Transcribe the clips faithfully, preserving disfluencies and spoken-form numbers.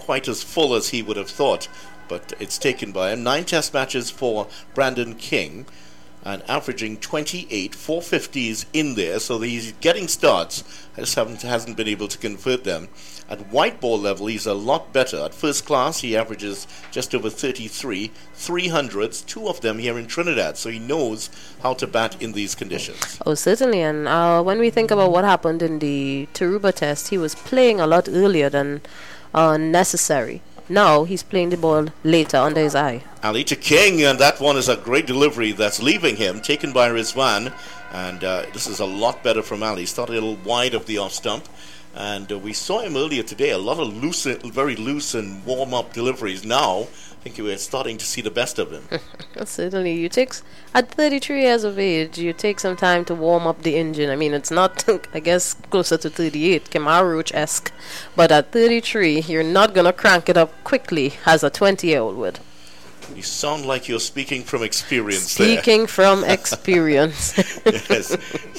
quite as full as he would have thought, but it's taken by him. Nine test matches for Brandon King, and averaging twenty-eight, four fifties in there, so he's getting starts. I just haven't hasn't been able to convert them. At white ball level, he's a lot better. At first class, he averages just over thirty-three, three hundreds, two of them here in Trinidad, so he knows how to bat in these conditions. Oh, certainly, and uh, when we think about what happened in the Taruba test, he was playing a lot earlier than uh, necessary. Now he's playing the ball later under his eye. Ali to King, and that one is a great delivery that's leaving him, taken by Rizwan, and uh, this is a lot better from Ali. Started a little wide of the off stump, and uh, we saw him earlier today, a lot of loose, very loose and warm-up deliveries. Now I think we're starting to see the best of him. Certainly, you take at thirty-three years of age, you take some time to warm up the engine. I mean, it's not, I guess, closer to thirty-eight, Kemar Roach-esque, but at thirty-three, you're not gonna crank it up quickly as a twenty-year-old would. You sound like you're speaking from experience. Speaking there. from experience. Yes,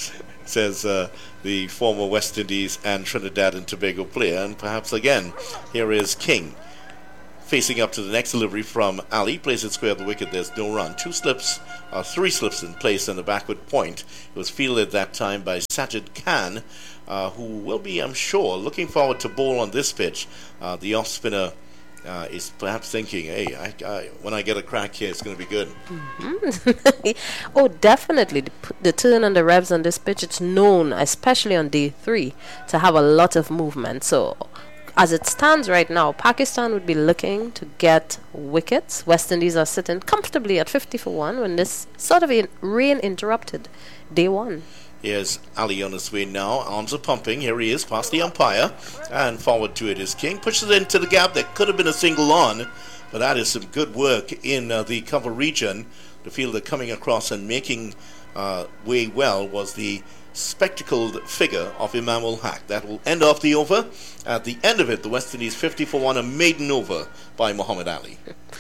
says uh, the former West Indies and Trinidad and Tobago player, and perhaps again, here is King. Facing up to the next delivery from Ali, plays it square of the wicket. There's no run. Two slips, uh, three slips in place on the backward point. It was fielded that time by Sajid Khan, uh, who will be, I'm sure, looking forward to bowl on this pitch. Uh, the off spinner uh, is perhaps thinking, hey, I, I, when I get a crack here, it's going to be good. Mm-hmm. Oh, definitely. The, the turn and the revs on this pitch, it's known, especially on day three, to have a lot of movement. So as it stands right now, Pakistan would be looking to get wickets. West Indies are sitting comfortably at fifty for one when this sort of in rain interrupted day one. Here's Ali on his way now. Arms are pumping. Here he is past the umpire. And forward to it is King. Pushes it into the gap. There could have been a single on, but that is some good work in uh, the cover region. The fielder coming across and making uh, way well was the spectacled figure of Imam ul Haq. That will end off the over. At the end of it, the West Indies fifty for one, a maiden over by Muhammad Ali.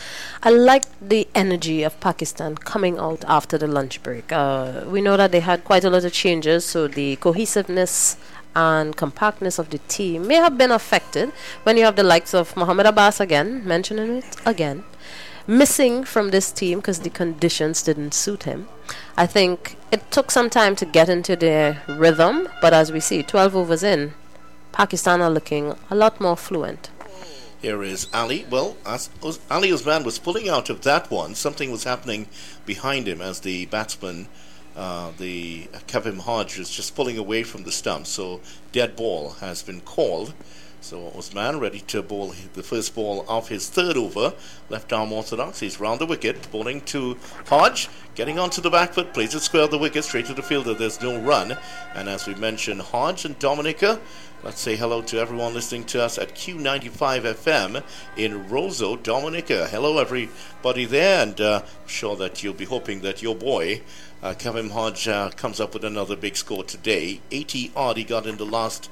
I like the energy of Pakistan coming out after the lunch break. Uh, we know that they had quite a lot of changes, so the cohesiveness and compactness of the team may have been affected when you have the likes of Mohammad Abbas again, mentioning it again, missing from this team because the conditions didn't suit him. I think it took some time to get into their rhythm, but as we see, twelve overs in, Pakistan are looking a lot more fluent. Here is Ali. Well, as Uz- Ali Usman was pulling out of that one, something was happening behind him as the batsman, uh, the Kevin Hodge, was just pulling away from the stump. So dead ball has been called. So Usman ready to bowl the first ball of his third over. Left arm orthodox. He's round the wicket, bowling to Hodge, getting onto the back foot, plays it square of the wicket, straight to the fielder. There's no run. And as we mentioned, Hodge and Dominica. Let's say hello to everyone listening to us at Q ninety-five F M in Roseau, Dominica. Hello, everybody there, and uh, I'm sure that you'll be hoping that your boy, uh, Kevin Hodge, uh, comes up with another big score today. eighty odd he got in the last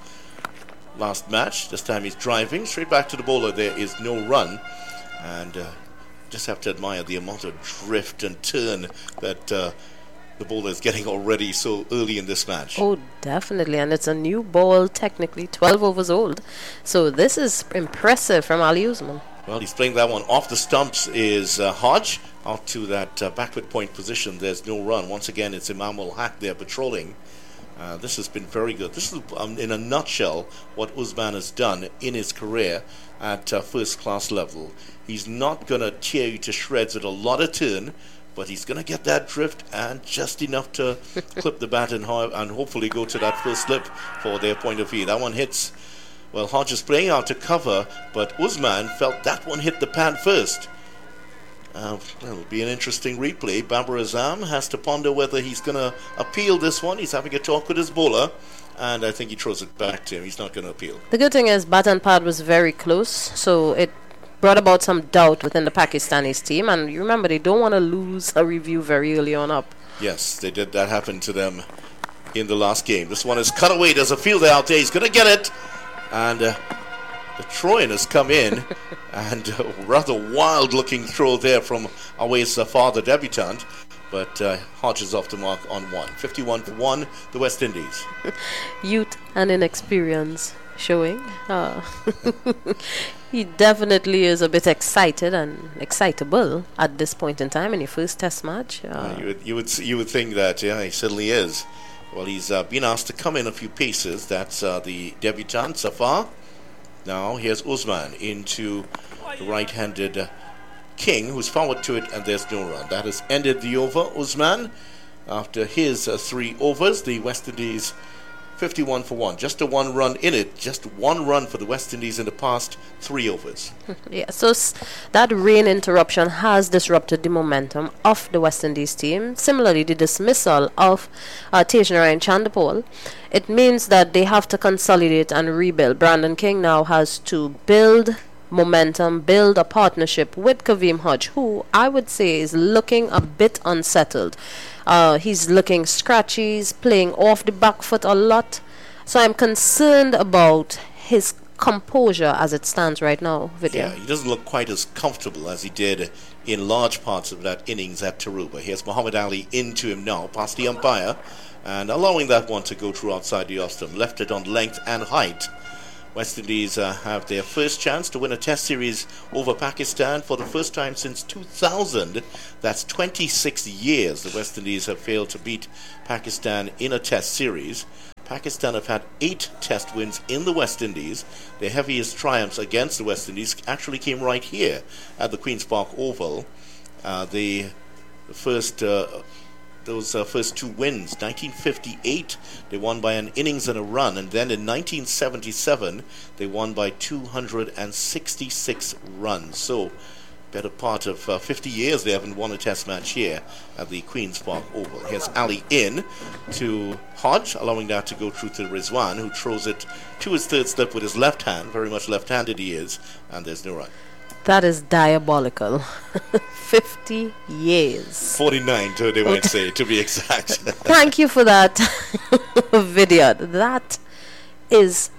last match. This time he's driving straight back to the bowler. There is no run, and uh, just have to admire the amount of drift and turn that Uh, the bowler is getting already so early in this match. Oh, definitely. And it's a new ball, technically twelve overs old. So this is impressive from Ali Usman. Well, he's playing that one off the stumps is uh, Hodge out to that uh, backward point position. There's no run. Once again, it's Imam ul Haq there patrolling. Uh, this has been very good. This is, um, in a nutshell, what Usman has done in his career at uh, first class level. He's not going to tear you to shreds with a lot of turn, but he's going to get that drift and just enough to clip the bat and, ho- and hopefully go to that first slip for their point of view. That one hits, well, Hodge is playing out to cover, but Usman felt that one hit the pad first. Uh, well, it'll be an interesting replay. Babar Azam has to ponder whether he's going to appeal this one. He's having a talk with his bowler, and I think he throws it back to him. He's not going to appeal. The good thing is bat and pad was very close, so it brought about some doubt within the Pakistanis team, and you remember they don't want to lose a review very early on up. Yes, they did. That happen to them in the last game. This one is cut away. There's a fielder out there. He's going to get it, and uh, the throw-in has come in, and a rather wild-looking throw there from Awais Zafar, the debutant, but uh, Hodge is off the mark on one. fifty-one for one, the West Indies. Youth and inexperience showing. Uh. He definitely is a bit excited and excitable at this point in time in your first test match. Uh, uh, you, would, you, would, you would think that, yeah, he certainly is. Well, he's uh, been asked to come in a few paces. That's uh, the debutant, Safar. Now, here's Usman into the right-handed uh, King, who's forward to it, and there's no run. That has ended the over. Usman, after his uh, three overs, the West Indies fifty-one for one. Just a one run in it. Just one run for the West Indies in the past three overs. Yeah, so s- that rain interruption has disrupted the momentum of the West Indies team. Similarly, the dismissal of uh, Tejanarayan Chandapol, it means that they have to consolidate and rebuild. Brandon King now has to build momentum, build a partnership with Kaveem Hodge, who I would say is looking a bit unsettled. Uh, he's looking scratchy, he's playing off the back foot a lot. So I'm concerned about his composure as it stands right now, Vidya. Yeah, he doesn't look quite as comfortable as he did in large parts of that innings at Tarouba. Here's Muhammad Ali into him now, past the umpire, and allowing that one to go through outside the off stump. Left it on length and height. West Indies uh, have their first chance to win a test series over Pakistan for the first time since two thousand. That's twenty-six years the West Indies have failed to beat Pakistan in a test series. Pakistan have had eight test wins in the West Indies. Their heaviest triumphs against the West Indies actually came right here at the Queen's Park Oval. Uh, the, the first... Uh, Those uh, first two wins, nineteen fifty-eight, they won by an innings and a run, and then in nineteen seventy-seven, they won by two hundred sixty-six runs. So, better part of uh, fifty years they haven't won a test match here at the Queen's Park Oval. Here's Ali in to Hodge, allowing that to go through to Rizwan, who throws it to his third slip with his left hand. Very much left-handed he is, and there's no run. That is diabolical. fifty years. forty-nine, to, they might say, to be exact. Thank you for that video. That is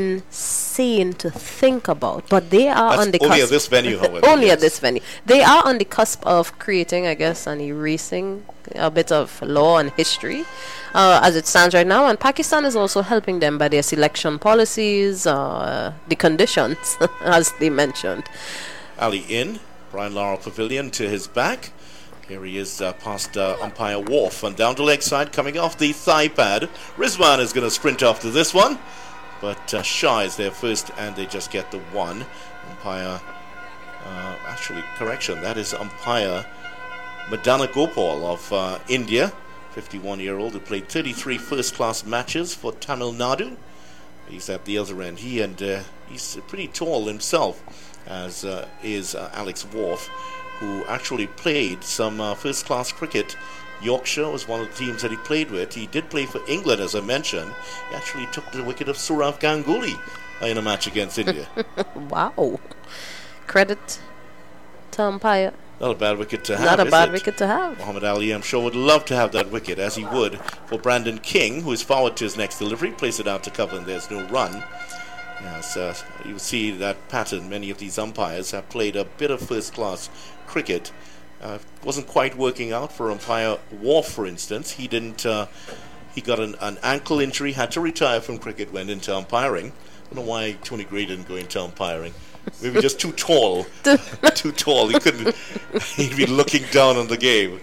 insane to think about. But they are That's on the only cusp. at this venue, however. only yes. at this venue. They are on the cusp of creating, I guess, and erasing a bit of law and history uh, as it stands right now. And Pakistan is also helping them by their selection policies, uh, the conditions, as they mentioned. Ali in, Brian Lara Pavilion to his back. Here he is uh, past uh, umpire Wharf and down to leg side, coming off the thigh pad. Rizwan is going to sprint after this one, but uh, Shah is there first and they just get the one. Umpire, uh, actually, correction, that is umpire Madana Gopal of uh, India, fifty-one-year-old who played thirty-three first-class matches for Tamil Nadu. He's at the other end. He and uh, he's pretty tall himself, as uh, is uh, Alex Wharf, who actually played some uh, first-class cricket. Yorkshire was one of the teams that he played with. He did play for England, as I mentioned. He actually took the wicket of Sourav Ganguly uh, in a match against India. Wow. Credit to umpire. Not a bad wicket to have, Not a is bad it? wicket to have. Muhammad Ali, I'm sure, would love to have that wicket, as he would for Brandon King, who is forward to his next delivery, plays it out to cover, and there's no run. Yes, uh, you see that pattern. Many of these umpires have played a bit of first-class cricket. Uh, wasn't quite working out for umpire Wharf, for instance. He didn't. Uh, he got an, an ankle injury, had to retire from cricket, went into umpiring. I don't know why Tony Gray didn't go into umpiring. Maybe just too tall. Too tall. He couldn't. He'd be looking down on the game.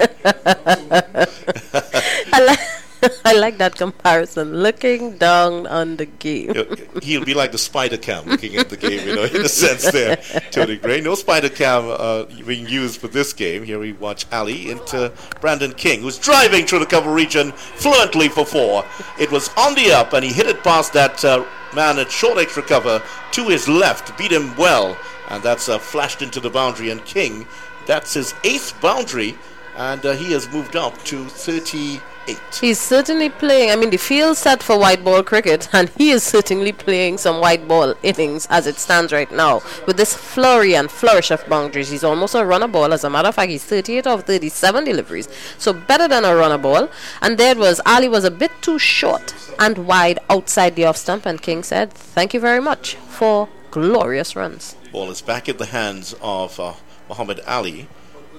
I, like, I like that comparison. Looking down on the game. He'll be like the spider cam looking at the game, you know, in a sense there. Tony Gray. No spider cam uh, being used for this game. Here we watch Ali into Brandon King, who's driving through the cover region fluently for four. It was on the up, and he hit it past that uh, man at short extra cover to his left, beat him well, and that's uh, flashed into the boundary. And King, that's his eighth boundary, and uh, he has moved up to thirty-eight. He's certainly playing, I mean, the field's set for white ball cricket, and he is certainly playing some white ball innings as it stands right now. With this flurry and flourish of boundaries, he's almost a runner ball. As a matter of fact, he's thirty-eight of thirty-seven deliveries, so better than a runner ball. And there it was, Ali was a bit too short and wide outside the off stump, and King said, thank you very much for glorious runs. Ball is back in the hands of uh, Muhammad Ali.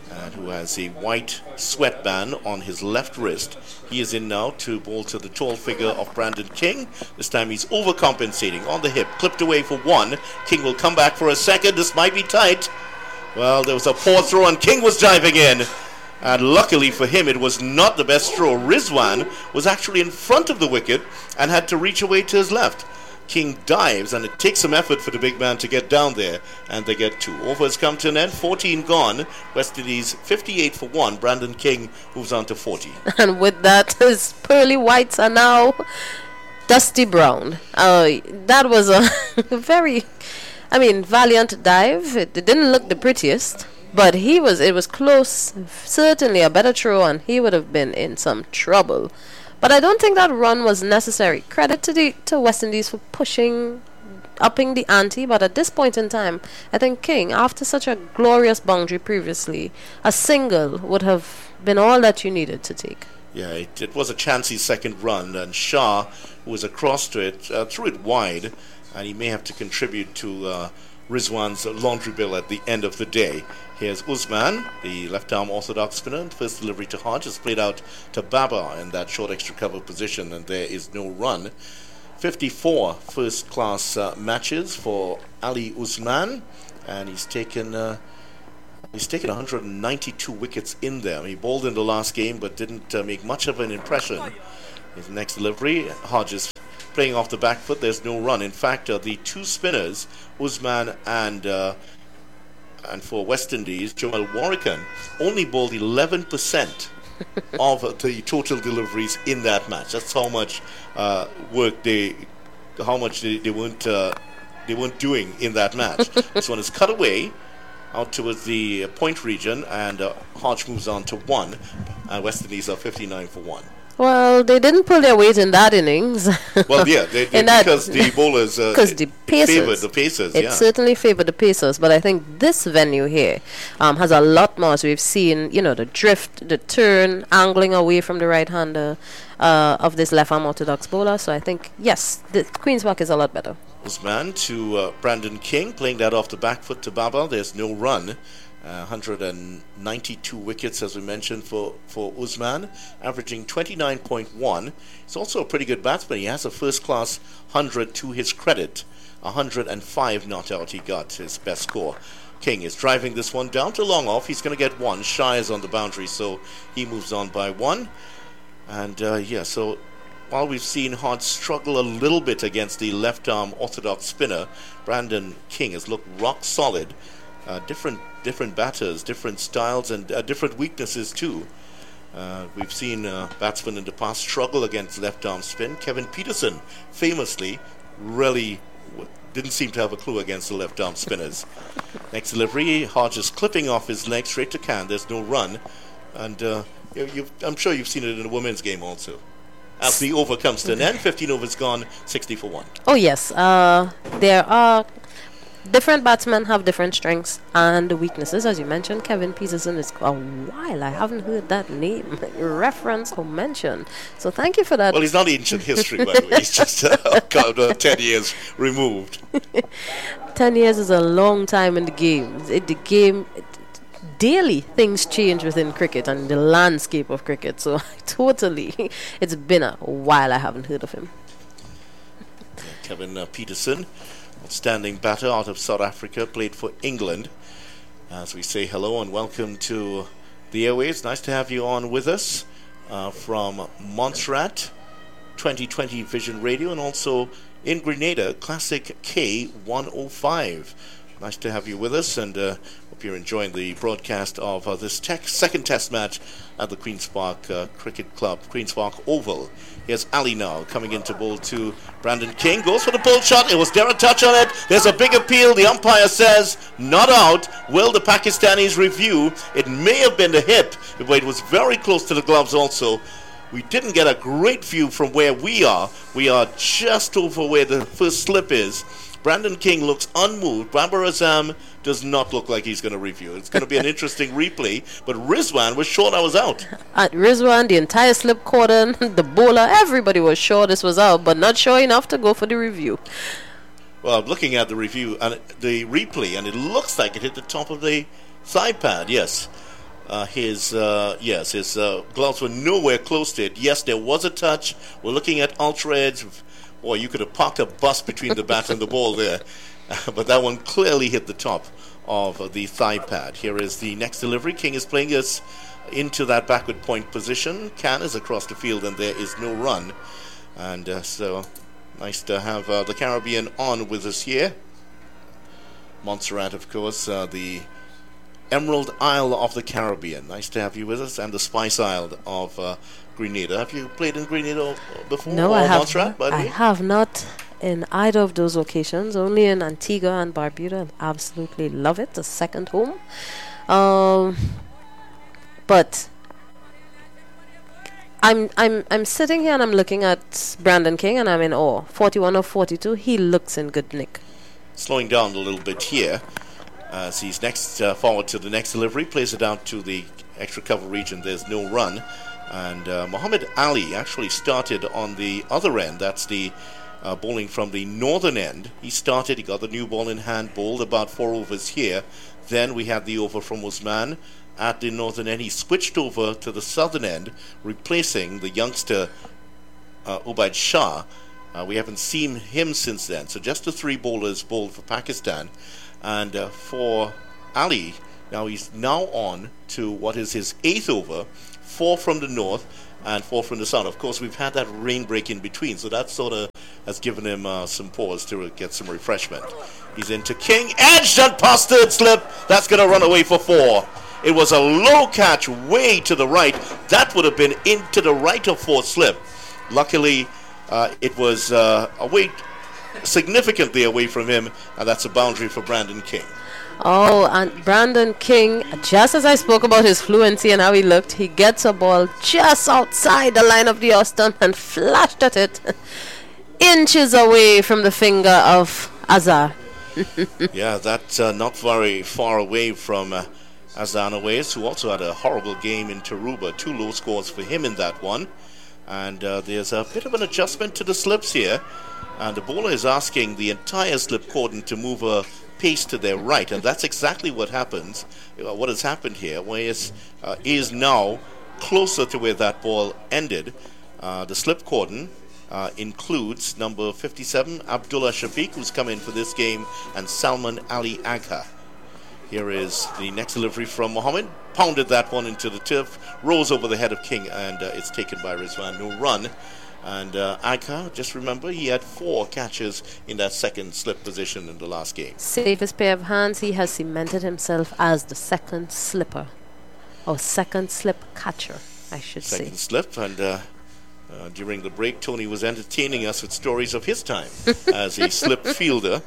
and who has a white sweatband on his left wrist. He is in now to bowl to the tall figure of Brandon King. This time he's overcompensating on the hip, clipped away for one. King will come back for a second. This might be tight. Well, there was a poor throw and King was diving in. And luckily for him, it was not the best throw. Rizwan was actually in front of the wicket and had to reach away to his left. King dives, and it takes some effort for the big man to get down there, and they get two. Over has come to an end, fourteen gone. West Indies fifty-eight for one. Brandon King moves on to forty. And with that, his pearly whites are now dusty brown. Uh, that was a very, I mean, valiant dive. It, it didn't look the prettiest, but he was. It was close. Certainly a better throw, and he would have been in some trouble. But I don't think that run was necessary. Credit to the to West Indies for pushing, upping the ante. But at this point in time, I think King, after such a glorious boundary previously, a single would have been all that you needed to take. Yeah, it, it was a chancy second run, and Shah, who was across to it, uh, threw it wide, and he may have to contribute to uh, Rizwan's laundry bill at the end of the day. Here's Usman, the left-arm orthodox spinner. First delivery to Hodge is played out to Baba in that short extra cover position, and there is no run. fifty-four first-class uh, matches for Ali Usman, and he's taken uh, he's taken one hundred ninety-two wickets in there. He bowled in the last game, but didn't uh, make much of an impression. His next delivery, Hodge is playing off the back foot. There's no run. In fact, uh, the two spinners, Usman and uh, and for West Indies, Joel Warrican, only bowled eleven percent of the total deliveries in that match. That's how much uh, work they, how much they, they weren't uh, they weren't doing in that match. This one is cut away out towards the point region, and uh, Hodge moves on to one. And West Indies are fifty-nine for one. Well, they didn't pull their weight in that innings. Well, yeah, they, they, because the bowlers uh, the Pacers, favored the Pacers. It yeah. certainly favored the Pacers, but I think this venue here um, has a lot more. So we've seen, you know, the drift, the turn, angling away from the right-hander uh, of this left-arm orthodox bowler. So I think, yes, the Queen's Park is a lot better. Usman to uh, Brandon King, playing that off the back foot to Baba. There's no run. Uh, one hundred ninety-two wickets, as we mentioned, for, for Usman, averaging twenty-nine point one. He's also a pretty good batsman. He has a first-class one hundred to his credit. one hundred five not out he got, his best score. King is driving this one down to long off. He's going to get one. Shah is on the boundary, so he moves on by one. And, uh, yeah, so while we've seen Hodge struggle a little bit against the left-arm orthodox spinner, Brandon King has looked rock solid. Uh, different different batters, different styles, and uh, different weaknesses too. Uh, we've seen uh, batsmen in the past struggle against left-arm spin. Kevin Peterson, famously, really w- didn't seem to have a clue against the left-arm spinners. Next delivery, Hodge is clipping off his leg straight to can. There's no run, and uh, you, you've, I'm sure you've seen it in a women's game also. As the over comes to an end, fifteen overs gone, sixty for one. Oh yes, uh, there are. Different batsmen have different strengths and weaknesses. As you mentioned, Kevin Peterson is a while I haven't heard that name referenced or mentioned. So thank you for that. Well, he's not ancient history, by the way. He's just uh, uh, ten years removed. ten years is a long time in the game. It, the game, it, daily things change within cricket and the landscape of cricket. So totally, it's been a while I haven't heard of him. Yeah, Kevin uh, Peterson. Outstanding batter out of South Africa, played for England. As we say hello and welcome to the airways. Nice to have you on with us uh, from Montserrat, twenty twenty Vision Radio, and also in Grenada, Classic K one oh five. Nice to have you with us, and uh, hope you're enjoying the broadcast of uh, this tech second test match at the Queen's Park uh, Cricket Club, Queen's Park Oval. Here's Ali now coming into bowl to Brandon King. Goes for the pull shot. It was there a touch on it. There's a big appeal. The umpire says not out. Will the Pakistanis review? It may have been the hip, but it was very close to the gloves also. We didn't get a great view from where we are. We are just over where the first slip is. Brandon King looks unmoved. Babar Azam does not look like he's going to review. It's going to be an interesting replay. But Rizwan was sure that was out. At Rizwan, the entire slip cordon, the bowler, everybody was sure this was out, but not sure enough to go for the review. Well, I'm looking at the review and the replay, and it looks like it hit the top of the side pad. Yes. Uh, his uh, yes, his uh, gloves were nowhere close to it. Yes, there was a touch. We're looking at Ultra Edge. Boy, you could have parked a bus between the bat and the ball there. But that one clearly hit the top of the thigh pad. Here is the next delivery. King is playing us into that backward point position. Can is across the field, and there is no run. And uh, so nice to have uh, the Caribbean on with us here. Montserrat, of course, uh, the Emerald Isle of the Caribbean. Nice to have you with us. And the Spice Isle of uh, Grenada. Have you played in Grenada before? No, or I have Montserrat, not. I have not in either of those locations. Only in Antigua and Barbuda. I absolutely love it. The second home. Um, but I'm I'm I'm sitting here and I'm looking at Brandon King and I'm in awe. forty-one of forty-two. He looks in good nick. Slowing down a little bit here. As he's next uh, forward to the next delivery, plays it out to the extra cover region. There's no run, and uh, Muhammad Ali actually started on the other end. That's the uh, bowling from the northern end. He started. He got the new ball in hand, bowled about four overs here. Then we had the over from Usman at the northern end. He switched over to the southern end, replacing the youngster uh, Ubaid Shah. Uh, we haven't seen him since then. So just the three bowlers bowled for Pakistan. And uh, for Ali, now he's now on to what is his eighth over, four from the north and four from the south. Of course, we've had that rain break in between, so that sort of has given him uh, some pause to get some refreshment. He's into King, edged and past third slip. That's going to run away for four. It was a low catch way to the right. That would have been into the right of fourth slip. Luckily, uh, it was uh, away significantly away from him, and that's a boundary for Brandon King. Oh, and Brandon King, just as I spoke about his fluency and how he looked, he gets a ball just outside the line of the Austin and flashed at it, inches away from the finger of Azhar. Yeah, that's uh, not very far away from uh, Azhar Nawais, who also had a horrible game in Tarouba. Two low scores for him in that one. And uh, there's a bit of an adjustment to the slips here. And the bowler is asking the entire slip cordon to move a pace to their right, and that's exactly what happens. Uh, what has happened here, where is uh, is now closer to where that ball ended. Uh, the slip cordon uh, includes number fifty-seven, Abdullah Shafiq, who's come in for this game, and Salman Ali Agha. Here is the next delivery from Mohammed. Pounded that one into the turf, rose over the head of King, and uh, it's taken by Rizwan. No run. And uh, Agha, just remember, he had four catches in that second slip position in the last game. Safest pair of hands, he has cemented himself as the second slipper. Or second slip catcher, I should second say. Second slip, and uh, uh, during the break, Tony was entertaining us with stories of his time as a slip fielder.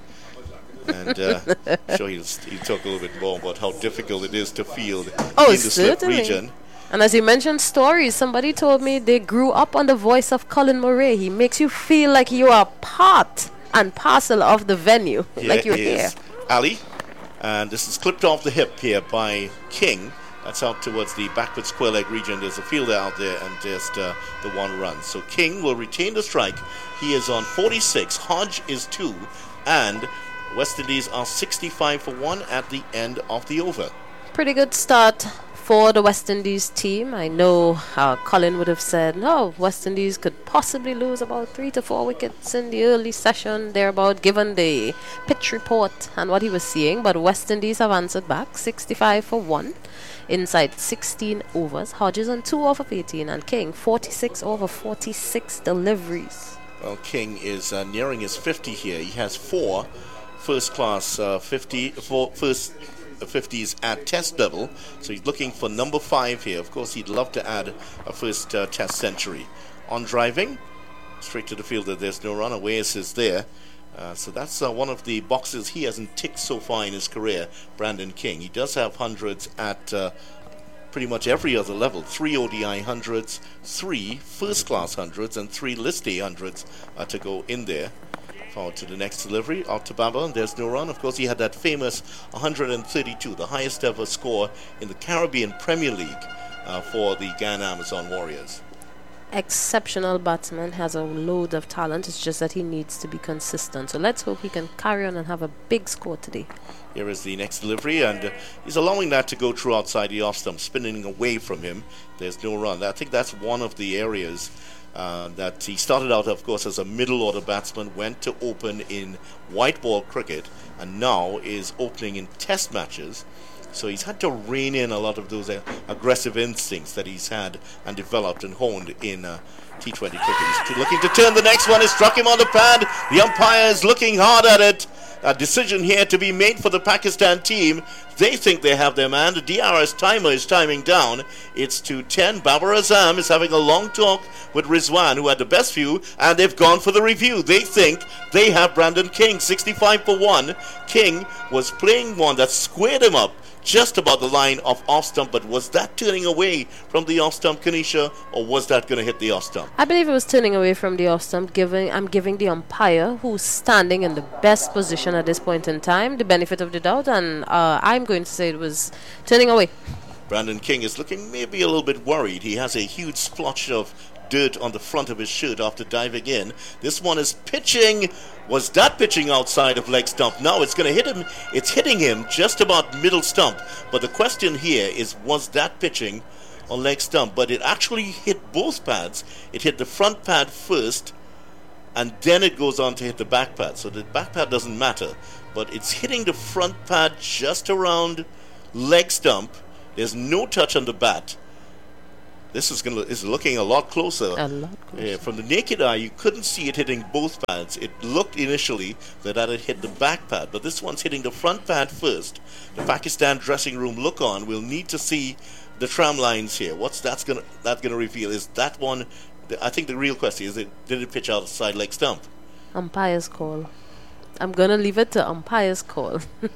And uh, I'm sure he'll, he'll talk a little bit more about how difficult it is to field oh, in the slip certainly. region. And as you mentioned stories, somebody told me they grew up on the voice of Colin Murray. He makes you feel like you are part and parcel of the venue, Here like you're is here. Ali, and this is clipped off the hip here by King. That's out towards the backward square leg region. There's a fielder out there and just uh, the one run. So King will retain the strike. He is on forty-six. Hodge is two. And West Indies are sixty-five for one at the end of the over. Pretty good start for the West Indies team. I know uh, Colin would have said, no, West Indies could possibly lose about three to four wickets in the early session, thereabout, given the pitch report and what he was seeing. But West Indies have answered back, sixty-five for one, inside sixteen overs. Hodges on two off of eighteen, and King, forty-six over forty-six deliveries. Well, King is uh, nearing his fifty here. He has four first-class uh, fifty, four first fifties at test level, so he's looking for number five here. Of course, he'd love to add a first uh, test century. On driving, straight to the fielder, there's no run. Awais is there. Uh, so that's uh, one of the boxes he hasn't ticked so far in his career, Brandon King. He does have hundreds at uh, pretty much every other level. Three O D I hundreds, three first-class hundreds, and three List A hundreds uh, to go in there. Forward to the next delivery, out to Baba, and there's no run. Of course, he had that famous one hundred thirty-two, the highest ever score in the Caribbean Premier League uh, for the Guyana Amazon Warriors. exceptional batsman, has a load of talent. It's just that he needs to be consistent. So let's hope he can carry on and have a big score today. Here is the next delivery, and uh, he's allowing that to go through outside the off stump, spinning away from him. There's no run. I think that's one of the areas uh, that he started out, of course, as a middle order batsman, went to open in white ball cricket, and now is opening in test matches. So he's had to rein in a lot of those uh, aggressive instincts that he's had and developed and honed in uh, T twenty cricket. He's looking to turn the next one. He struck him on the pad. The umpire is looking hard at it. A decision here to be made for the Pakistan team. They think they have their man. The D R S timer is timing down. It's to ten. Babar Azam is having a long talk with Rizwan, who had the best view, and they've gone for the review. They think they have Brandon King, sixty-five for one. King was playing one that squared him up just about the line of off stump, but was that turning away from the off stump, Kanisha, or was that going to hit the off stump? I believe it was turning away from the off stump. Giving, I'm giving the umpire, who's standing in the best position at this point in time, the benefit of the doubt, and uh, I'm going to say it was turning away. Brandon King is looking maybe a little bit worried. He has a huge splotch of dirt on the front of his shirt after diving in. This one is pitching. Was that pitching outside of leg stump? No, it's going to hit him. It's hitting him just about middle stump. But the question here is, was that pitching on leg stump? But it actually hit both pads. It hit the front pad first, and then it goes on to hit the back pad. So the back pad doesn't matter. But it's hitting the front pad just around leg stump. There's no touch on the bat. This is gonna is looking a lot closer. A lot closer. Yeah, from the naked eye, you couldn't see it hitting both pads. It looked initially that that had hit the back pad, but this one's hitting the front pad first. The Pakistan dressing room look on will need to see the tram lines here. What's that's gonna that gonna reveal? Is that one? I think the real question is: it, did it pitch outside leg stump? Umpire's call. I'm gonna leave it to umpire's call.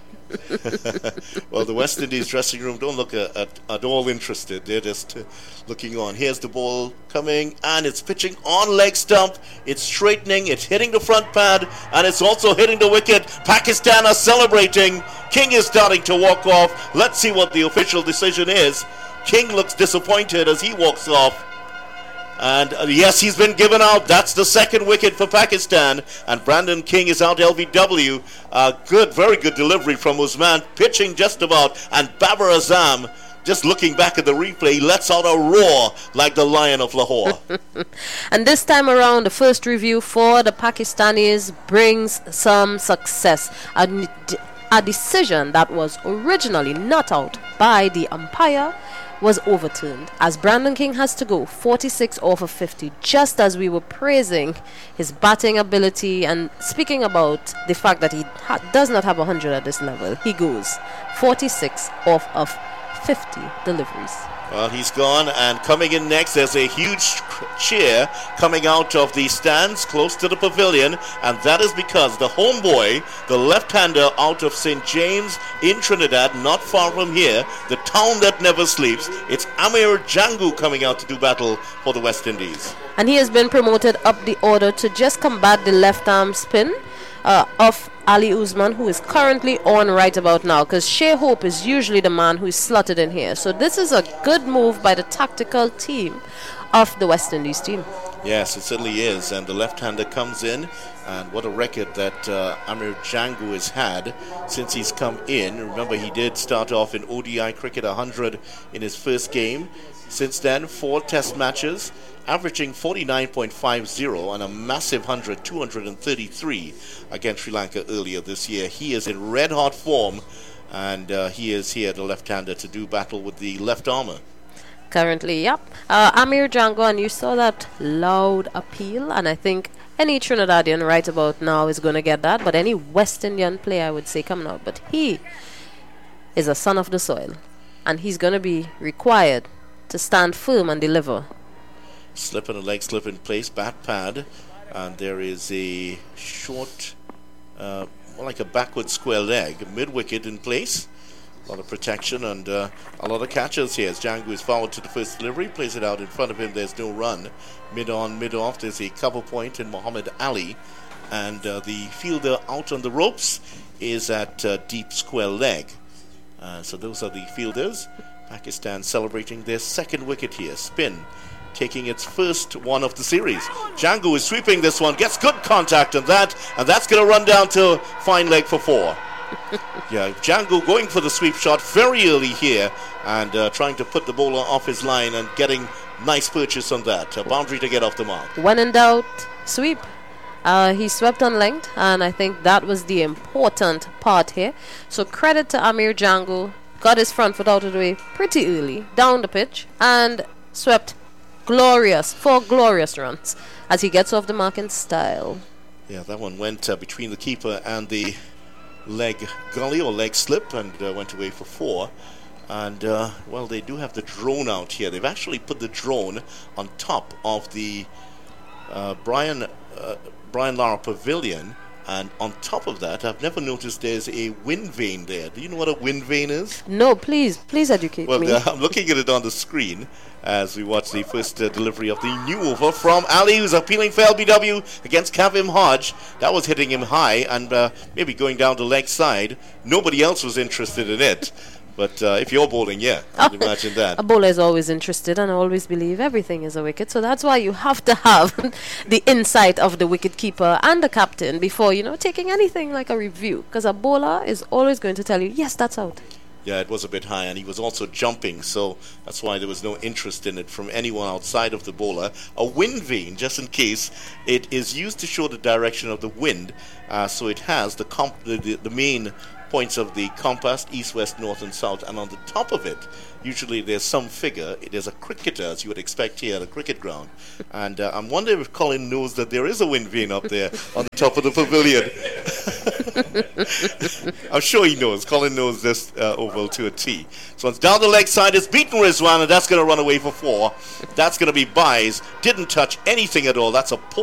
Well, the West Indies dressing room don't look at, at, at all interested. They're just uh, looking on. Here's the ball coming, and it's pitching on leg stump. It's straightening, it's hitting the front pad, and it's also hitting the wicket. Pakistan are celebrating. King is starting to walk off. Let's see what the official decision is. King looks disappointed as he walks off. And uh, yes, he's been given out. That's the second wicket for Pakistan. And Brandon King is out L B W. Uh, good, very good delivery from Usman. Pitching just about. And Babar Azam, just looking back at the replay, lets out a roar like the Lion of Lahore. And this time around, the first review for the Pakistanis brings some success. A, a decision that was originally not out by the umpire was overturned, as Brandon King has to go forty-six off of fifty, just as we were praising his batting ability and speaking about the fact that he ha- does not have one hundred at this level. He goes forty-six off of fifty deliveries. Well, he's gone, and coming in next, there's a huge cheer coming out of the stands close to the pavilion, and that is because the homeboy, the left-hander out of Saint James in Trinidad, not far from here, the town that never sleeps, it's Amir Jangu coming out to do battle for the West Indies. And he has been promoted up the order to just combat the left-arm spin uh, of Ali Usman, who is currently on right about now, because Shea Hope is usually the man who is slotted in here. So this is a good move by the tactical team of the West Indies team. Yes, it certainly is. And the left-hander comes in, and what a record that uh, Amir Jangu has had since he's come in. Remember, he did start off in O D I cricket, one hundred in his first game. Since then, four test matches, averaging forty-nine point five oh and a massive one hundred, two hundred thirty-three against Sri Lanka earlier this year. He is in red-hot form, and uh, he is here, the left-hander, to do battle with the left armour. Currently, yep. Uh, Amir Jangu, and you saw that loud appeal, and I think any Trinidadian right about now is going to get that, but any West Indian player, I would say, coming out. But he is a son of the soil, and he's going to be required to stand firm and deliver. Slip and a leg slip in place, bat pad, and there is a short, uh, more like a backward square leg, mid-wicket in place. A lot of protection and uh, a lot of catches here as Jangu is forward to the first delivery, plays it out in front of him. There's no run. Mid-on, mid-off, there's a cover point in Muhammad Ali, and uh, the fielder out on the ropes is at uh, deep square leg. Uh, so those are the fielders. Pakistan celebrating their second wicket here. Spin taking its first one of the series. Django is sweeping this one, gets good contact on that, and that's going to run down to fine leg for four. Yeah, Django going for the sweep shot very early here and uh, trying to put the bowler off his line and getting nice purchase on that. A boundary to get off the mark. When in doubt, sweep. Uh, he swept on length, and I think that was the important part here. So credit to Amir Django. Got his front foot out of the way pretty early, down the pitch, and swept glorious, four glorious runs as he gets off the mark in style. Yeah, that one went uh, between the keeper and the leg gully or leg slip and uh, went away for four. And, uh, well, they do have the drone out here. They've actually put the drone on top of the uh, Brian uh, Brian Lara Pavilion. And on top of that, I've never noticed there's a wind vane there. Do you know what a wind vane is? No, please, please educate well, me. Well, uh, I'm looking at it on the screen as we watch the first uh, delivery of the new over from Ali, who's appealing for L B W against Kavim Hodge. That was hitting him high and uh, maybe going down the leg side. Nobody else was interested in it. But uh, if you're bowling, yeah, I'd imagine that. A bowler is always interested and always believe everything is a wicket. So that's why you have to have the insight of the wicket keeper and the captain before, you know, taking anything like a review. Because a bowler is always going to tell you, yes, that's out. Yeah, it was a bit high, and he was also jumping, so that's why there was no interest in it from anyone outside of the bowler. A wind vane, just in case, it is used to show the direction of the wind, uh, so it has the, comp- the, the the main points of the compass, east, west, north, and south, and on the top of it, usually there's some figure. There's a cricketer, as you would expect here at a cricket ground, and uh, I'm wondering if Colin knows that there is a wind vane up there on the top of the pavilion. I'm sure he knows. Colin knows this uh, oval to a T. So it's down the leg side. It's beaten Rizwan, and that's going to run away for four. That's going to be buys. Didn't touch anything at all. That's a poor